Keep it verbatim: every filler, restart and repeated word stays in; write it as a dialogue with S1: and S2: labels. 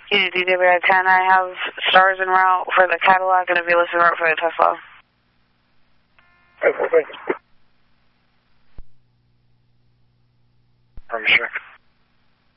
S1: Yeah, D W I ten, I have stars en route for the Cadillac and a Velis en route for the Tesla.
S2: Okay, thank you. I'm sure.